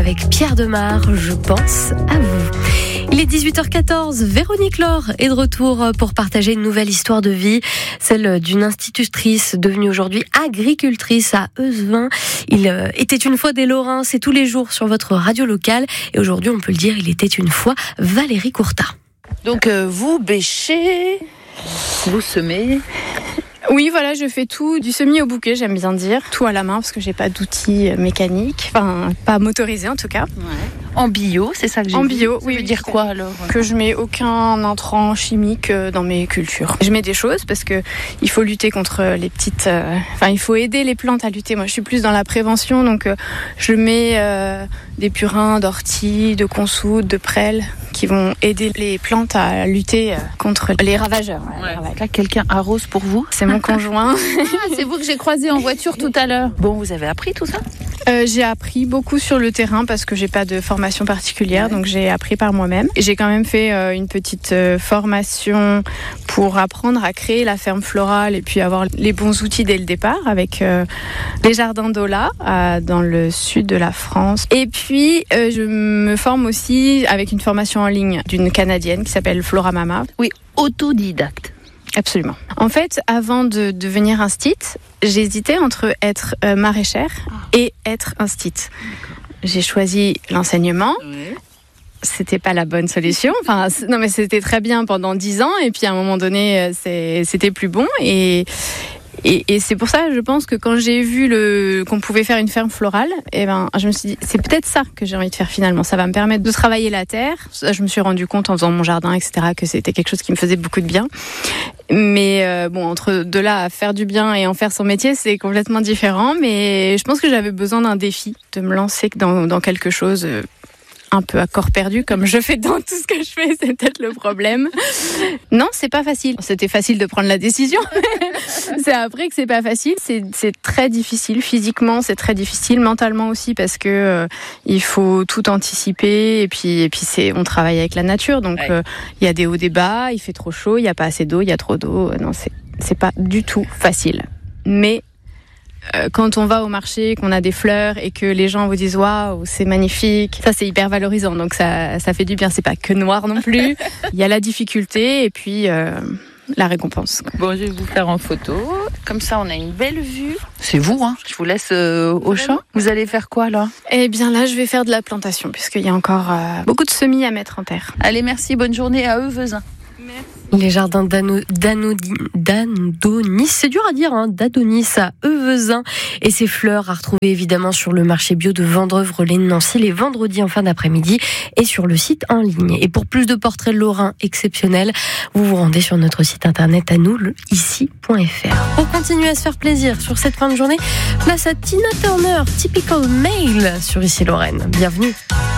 avec Pierre Demar, je pense à vous. Il est 18h14, Véronique Laure est de retour pour partager une nouvelle histoire de vie, celle d'une institutrice devenue aujourd'hui agricultrice à Euzevin. Il était une fois des Lorrains, c'est tous les jours sur votre radio locale et aujourd'hui on peut le dire, il était une fois Valérie Courtat. Donc vous bêchez, vous semez. Oui, voilà, je fais tout du semis au bouquet, j'aime bien dire. Tout à la main parce que j'ai pas d'outils mécaniques, enfin pas motorisés en tout cas. Ouais. En bio, c'est ça que j'ai En vu. bio, Ça oui. veut dire quoi alors? Que je mets aucun intrant chimique dans mes cultures. Je mets des choses parce que il faut lutter contre les petites... il faut aider les plantes à lutter. Moi, je suis plus dans la prévention, donc je mets des purins d'ortie, de consoude, de prêle qui vont aider les plantes à lutter contre les ravageurs. Ouais. Là, quelqu'un arrose pour vous? C'est mon conjoint. C'est vous que j'ai croisé en voiture tout à l'heure. Bon, vous avez appris tout ça? J'ai appris beaucoup sur le terrain parce que j'ai pas de formation particulière, donc j'ai appris par moi-même. J'ai quand même fait une petite formation pour apprendre à créer la ferme florale et puis avoir les bons outils dès le départ avec les jardins d'Ola dans le sud de la France. Et puis je me forme aussi avec une formation en ligne d'une Canadienne qui s'appelle Flora Mama. Oui, autodidacte. Absolument. En fait, avant de devenir instit, j'hésitais entre être maraîchère et être instit. J'ai choisi l'enseignement. Oui. C'était pas la bonne solution. Non, mais c'était très bien pendant 10 ans et puis à un moment donné, c'était plus bon et c'est pour ça, je pense que quand j'ai vu qu'on pouvait faire une ferme florale, je me suis dit, c'est peut-être ça que j'ai envie de faire finalement. Ça va me permettre de travailler la terre. Je me suis rendu compte en faisant mon jardin, etc., que c'était quelque chose qui me faisait beaucoup de bien. Mais entre de là à faire du bien et en faire son métier, c'est complètement différent. Mais je pense que j'avais besoin d'un défi, de me lancer dans quelque chose un peu à corps perdu, comme je fais dans tout ce que je fais, c'est peut-être le problème. Non, c'est pas facile. C'était facile de prendre la décision. C'est après que c'est pas facile. C'est très difficile. Physiquement, c'est très difficile. Mentalement aussi, parce que il faut tout anticiper. Et puis on travaille avec la nature. Donc, il y a des hauts, des bas. Il fait trop chaud. Il y a pas assez d'eau. Il y a trop d'eau. Non, c'est pas du tout facile. Mais quand on va au marché, qu'on a des fleurs et que les gens vous disent waouh, c'est magnifique, ça c'est hyper valorisant, donc ça fait du bien. C'est pas que noir non plus. Il y a la difficulté et puis la récompense. Bon, je vais vous faire en photo. Comme ça, on a une belle vue. C'est vous, hein. Je vous laisse au champ. Vous allez faire quoi là? Eh bien là, je vais faire de la plantation puisqu'il y a encore beaucoup de semis à mettre en terre. Allez, merci. Bonne journée à Euzevin. Les jardins d'Adonis, c'est dur à dire, d'Adonis à Euzevin. Et ces fleurs à retrouver évidemment sur le marché bio de Vendreuve-Relais-Nancy les vendredis en fin d'après-midi et sur le site en ligne. Et pour plus de portraits lorrains exceptionnels, vous vous rendez sur notre site internet à nous, ici.fr. Pour continuer à se faire plaisir sur cette fin de journée, place à Tina Turner, Typical Male sur Ici Lorraine. Bienvenue.